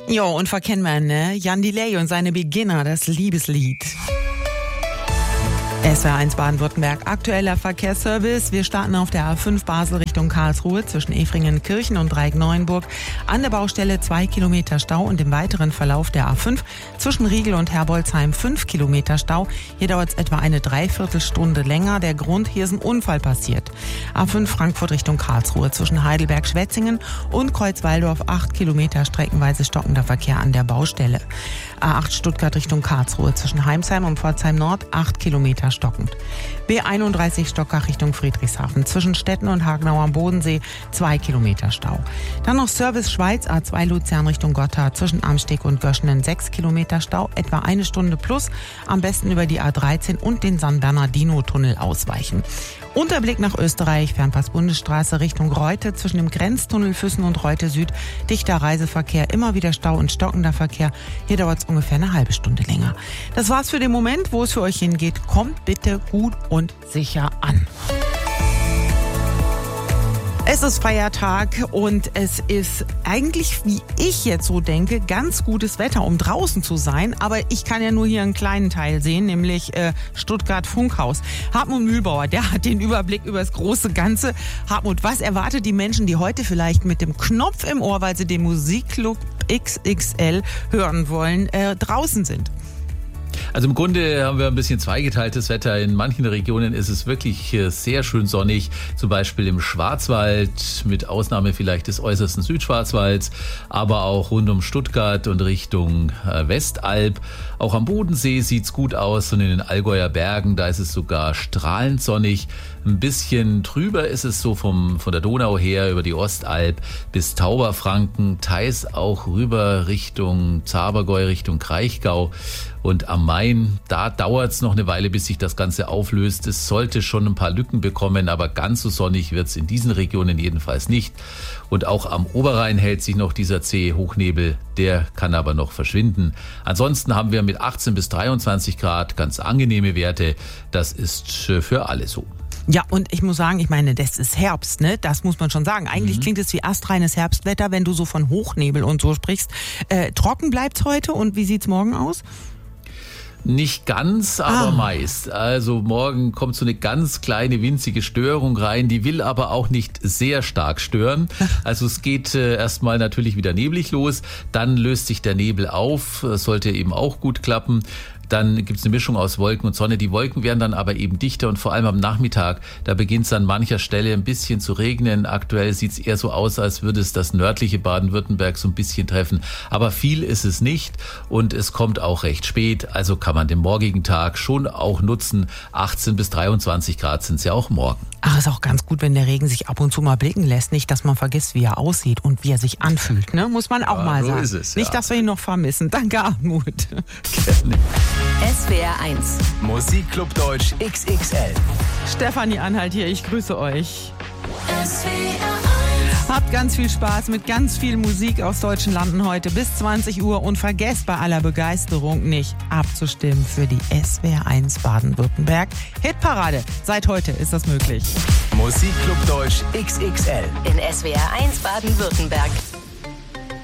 Jo, und verkennen wir, ne? Jan Delay und seine Beginner, das Liebeslied. SWR1 Baden-Württemberg, aktueller Verkehrsservice. Wir starten auf der A5 Basel Richtung Karlsruhe zwischen Efringen-Kirchen und Dreieck-Neuenburg. An der Baustelle 2 Kilometer Stau und im weiteren Verlauf der A5 zwischen Riegel und Herbolzheim 5 Kilometer Stau. Hier dauert es etwa eine Dreiviertelstunde länger. Der Grund, hier ist ein Unfall passiert. A5 Frankfurt Richtung Karlsruhe zwischen Heidelberg-Schwetzingen und Kreuzwaldorf 8 Kilometer streckenweise stockender Verkehr an der Baustelle. A8 Stuttgart Richtung Karlsruhe zwischen Heimsheim und Pforzheim Nord 8 Kilometer stockend. B31 Stockach Richtung Friedrichshafen zwischen Stetten und Hagenau am Bodensee 2 Kilometer Stau. Dann noch Service Schweiz A2 Luzern Richtung Gotthard zwischen Amsteg und Göschenen 6 Kilometer Stau, etwa eine Stunde plus. Am besten über die A13 und den San Bernardino-Tunnel ausweichen. Unterblick nach Österreich, Fernpass Bundesstraße Richtung Reute zwischen dem Grenztunnel Füssen und Reute Süd. Dichter Reiseverkehr, immer wieder Stau und stockender Verkehr. Hier dauert es ungefähr eine halbe Stunde länger. Das war's für den Moment. Wo es für euch hingeht, kommt bitte gut und sicher an. Es ist Feiertag und es ist eigentlich, wie ich jetzt so denke, ganz gutes Wetter, um draußen zu sein. Aber ich kann ja nur hier einen kleinen Teil sehen, nämlich Stuttgart Funkhaus. Hartmut Mühlbauer, der hat den Überblick über das große Ganze. Hartmut, was erwartet die Menschen, die heute vielleicht mit dem Knopf im Ohr, weil sie den Musikclub XXL hören wollen, draußen sind? Also im Grunde haben wir ein bisschen zweigeteiltes Wetter. In manchen Regionen ist es wirklich sehr schön sonnig, zum Beispiel im Schwarzwald, mit Ausnahme vielleicht des äußersten Südschwarzwalds, aber auch rund um Stuttgart und Richtung Westalb. Auch am Bodensee sieht's gut aus und in den Allgäuer Bergen, da ist es sogar strahlend sonnig. Ein bisschen trüber ist es so von der Donau her über die Ostalb bis Tauberfranken, teils auch rüber Richtung Zabergäu, Richtung Kraichgau. Und am Main, da dauert es noch eine Weile, bis sich das Ganze auflöst. Es sollte schon ein paar Lücken bekommen, aber ganz so sonnig wird es in diesen Regionen jedenfalls nicht. Und auch am Oberrhein hält sich noch dieser zähe Hochnebel, der kann aber noch verschwinden. Ansonsten haben wir mit 18 bis 23 Grad ganz angenehme Werte. Das ist für alle so. Ja, und ich muss sagen, ich meine, das ist Herbst, ne? Das muss man schon sagen. Eigentlich klingt es wie astreines Herbstwetter, wenn du so von Hochnebel und so sprichst. Trocken bleibt's heute und wie sieht's morgen aus? Nicht ganz, aber meist. Also morgen kommt so eine ganz kleine winzige Störung rein, die will aber auch nicht sehr stark stören. Also es geht erstmal natürlich wieder neblig los, dann löst sich der Nebel auf, sollte eben auch gut klappen. Dann gibt es eine Mischung aus Wolken und Sonne. Die Wolken werden dann aber eben dichter und vor allem am Nachmittag, da beginnt es an mancher Stelle ein bisschen zu regnen. Aktuell sieht es eher so aus, als würde es das nördliche Baden-Württemberg so ein bisschen treffen. Aber viel ist es nicht und es kommt auch recht spät. Also kann man den morgigen Tag schon auch nutzen. 18 bis 23 Grad sind es ja auch morgen. Ach, ist auch ganz gut, wenn der Regen sich ab und zu mal blicken lässt. Nicht, dass man vergisst, wie er aussieht und wie er sich anfühlt. Ne? Muss man auch mal sagen. So ist es, Nicht, dass wir ihn noch vermissen. Danke, Hartmut. Gerne. SWR1 Musikclub Deutsch XXL. Stefanie Anhalt hier, ich grüße euch. SWR1 Habt ganz viel Spaß mit ganz viel Musik aus deutschen Landen heute bis 20 Uhr und vergesst bei aller Begeisterung nicht abzustimmen für die SWR1 Baden-Württemberg Hitparade. Seit heute ist das möglich. Musikclub Deutsch XXL in SWR1 Baden-Württemberg.